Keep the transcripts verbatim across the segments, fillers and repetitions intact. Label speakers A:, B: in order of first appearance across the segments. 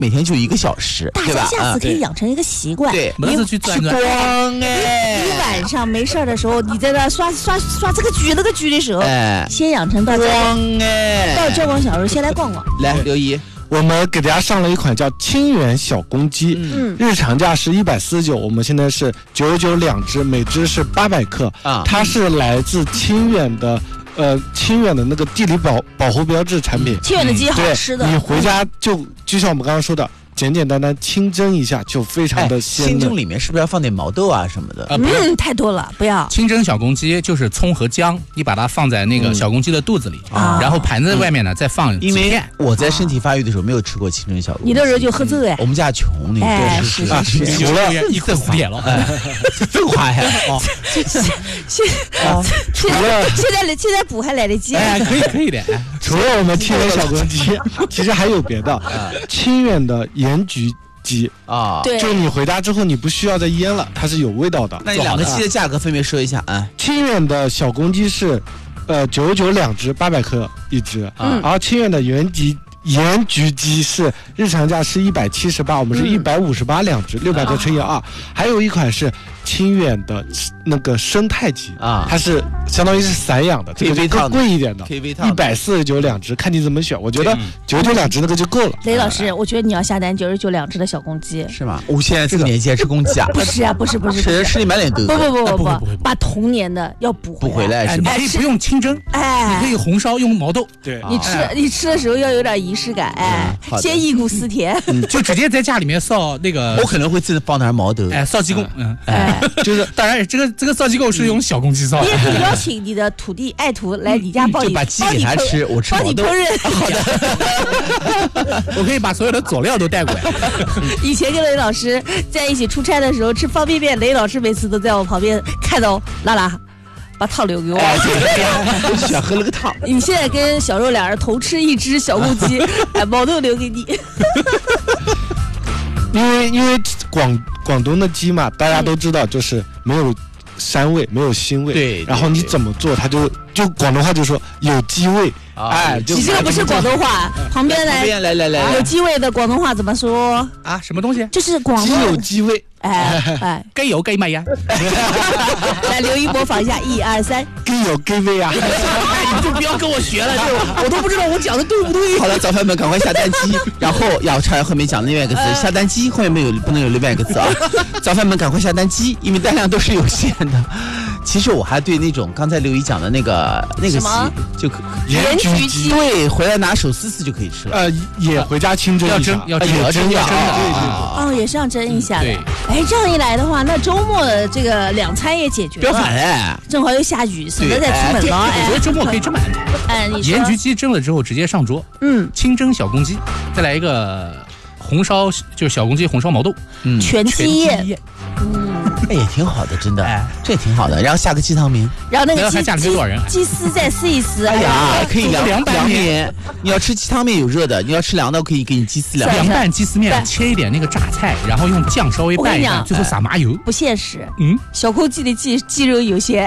A: 每天就一个小时，
B: 大家下次可以养成一个习惯，
A: 对，
C: 没事去转转。
A: 光哎，
B: 你晚上没事的时候，你在那刷刷刷这个剧那个剧的时候，
A: 哎，
B: 先养成到
A: 光哎，
B: 到交广小时候先来逛逛。
A: 来，刘姨。
D: 我们给大家上了一款叫清远小公鸡，
B: 嗯，
D: 日常价是一百四十九，我们现在是九十九两只，每只是八百克
A: 啊，
D: 它是来自清远的，呃，清远的那个地理保保护标志产品。
B: 清远的鸡好吃的，
D: 你回家就就像我们刚刚说的。简简单单清蒸一下就非常的鲜嫩。
A: 清蒸里面是不是要放点毛豆啊什么的？
B: 呃、嗯，太多了，不要。
C: 清蒸小公鸡就是葱和姜，你把它放在那个小公鸡的肚子里，
B: 嗯、
C: 然后盘子外面呢、嗯、再放几片。
A: 因为我在身体发育的时候没有吃过清蒸小公鸡，
B: 你那时候就喝醉哎。
A: 我们家穷，那
B: 哎
A: 是
C: 啊，除了一口死铁了，
A: 废话呀！哦，
B: 现现现在现在现在补还来得及。
C: 哎，可以可以的。
D: 除了我们清远小公鸡，其实还有别的，清远的盐焗鸡
A: 啊，
B: 对，
D: 就你回家之后你不需要再腌了，它是有味道的。
A: 那你两个鸡的价格分别说一下啊？
D: 清远的小公鸡是，呃，九十九两只，八百克一只，
B: 嗯，
D: 而清远的原鸡。盐焗鸡是日常价是一百七十八，我们是一百五十八两只，六百克乘以二。还有一款是清远的那个生态鸡
A: 啊，
D: 它是相当于是散养的，这个更贵一点的，
A: 可以微烫，
D: 一百四十九两只，看你怎么选。我觉得九十九两只那个就够了。
B: 雷老师，我觉得你要下单九十九两只的小公鸡，
A: 是吗？我现在这个年纪还吃公鸡啊？
B: 不是啊，不是不是，
A: 吃吃你满脸痘。
B: 不不不不不，把童年的要补
A: 补回来是吧？
C: 你可以不用清蒸，
B: 哎，
C: 你可以红烧用毛豆。
D: 对，
B: 你吃你吃的时候要有点仪式感，哎。先忆苦思甜，
C: 嗯，就直接在家里面烧那个，
A: 我可能会自己放点毛豆，
C: 哎，烧鸡公，嗯，
B: 哎，
C: 就是当然这个这个烧鸡公是用小公鸡烧，
B: 你也可以邀请你的土地爱徒来你家帮你，
A: 就把鸡给他吃，我吃毛豆，
B: 帮你烹饪，
A: 好的，
C: 我可以把所有的佐料都带过来。
B: 以前跟雷老师在一起出差的时候吃方便面，雷老师每次都在我旁边看到拉拉。把汤留给我，
A: 哎，我就想喝了个汤。
B: 你现在跟小肉俩人同吃一只小公鸡，哎，毛豆留给你。
D: 因为因为广广东的鸡嘛，大家都知道，就是没有膻味，没有腥味。
A: 对。
D: 然后你怎么做，它就就广东话就说有鸡味。哎，
B: 你这个不是广东话，旁边来，
A: 来来来，
B: 有鸡味的广东话怎么说
C: 啊？什么东西？
B: 就是广东
D: 鸡有鸡味。
B: 哎哎，
C: 该有该卖呀！
B: 来，刘一模仿一下，一二三，
D: 该有该味啊！
C: 哎，你就不要跟我学了，就我都不知道我讲的对不对。
A: 好了，早饭们赶快下单机，然后要差后面讲另外一个字，下单机后面没有不能有另外一个字啊！早饭们赶快下单机，因为单量都是有限的。其实我还对那种刚才刘姨讲的那个那个鸡就可
B: 盐焗鸡，
A: 对，回来拿手撕撕就可以吃了。
D: 呃，也回家清蒸
C: 要蒸，要蒸，
A: 要蒸，要蒸的。
B: 哦，也是要蒸一下的。
C: 对。
B: 哎，这样一来的话，那周末这个两餐也解决了。
A: 不要反哎，
B: 正好又下雨，省得再出门了。
C: 哎，我觉得周末可以这么安排。
B: 哎，你说。
C: 盐焗鸡蒸了之后直接上桌。
B: 嗯。
C: 清蒸小公鸡，再来一个红烧，就是小公鸡红烧毛豆。
B: 嗯。全鸡宴。
A: 嗯。哎，也挺好的，真的，哎，这也挺好的。然后下个鸡汤面，
B: 然后那个鸡
C: 家里面多少人？
B: 鸡丝再撕一撕。
A: 哎呀，可以凉
C: 凉
A: 凉面。你要吃鸡汤面有热的，你要吃凉的，我可以给你鸡丝凉
C: 凉拌鸡丝面，切一点那个榨菜，然后用酱稍微拌一拌，最后撒麻油。
B: 不现实。
C: 嗯，
B: 小公鸡的肌肌肉有限。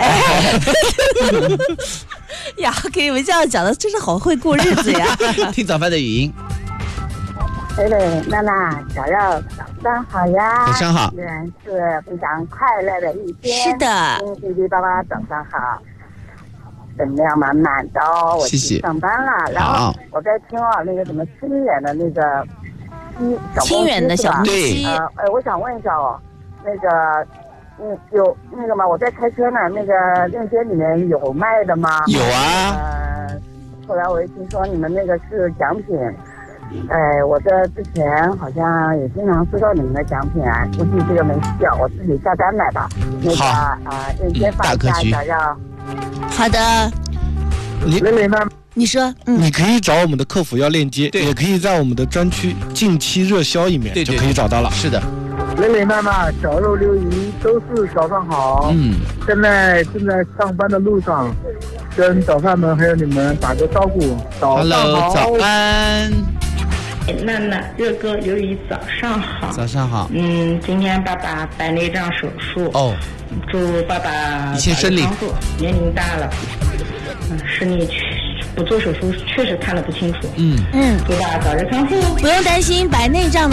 B: 呀，给你们这样讲的，真是好会过日子呀！
A: 听早饭的语音。
E: 对对，娜娜、小肉，早上好呀！
A: 早上好，
E: 依然是非常快乐的一天。
B: 是的，
E: 弟弟爸爸早上好，能量满满的哦。我去上班了，然后我在听哦那个什么清远的那个鸡小公鸡，
B: 清远的小公鸡。
E: 呃，哎，我想问一下哦，那个嗯有那个吗？我在开车呢，那个链接里面有卖的吗？
A: 有啊。
E: 呃，后来我一听说你们那个是奖品。哎，我这之前好像也经常收到你们的奖品啊，估计这个没需要，我自己下单买吧。那个啊，链接发一下，小绕。
B: 好的。
D: 你
E: 蕾蕾呢？
B: 你说，
D: 嗯，你可以找我们的客服要链接，也可以在我们的专区近期热销里面就可以找到了。
A: 是的。
E: 蕾蕾娜娜、小肉刘姨都是早上好。
A: 嗯，
E: 现在正在上班的路上，跟早饭们还有你们打个招呼。早上好，
A: 早安。
F: 娜娜、热哥、刘姨，早上好。
A: 早上好。
F: 嗯，今天爸爸办内脏手术。
A: 哦。
F: 祝爸爸
A: 一切顺利。
F: 年龄大了，嗯，视力不做手术确实看得不清楚。
C: 嗯
B: 嗯，
F: 祝大家早日康复。
B: 不用担心白内障的